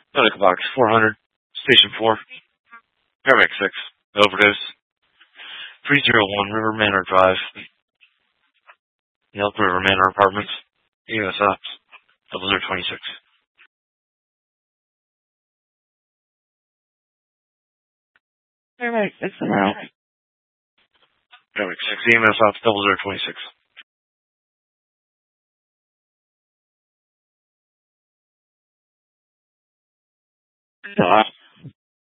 Medical box 400, station 4, paramedic 6, overdose, 301 River Manor Drive, Yelp River Manor Apartments, US Ops, 0026. Paramedic 6 and out. Paramedic 6, EMS Ops, 0026. Stop.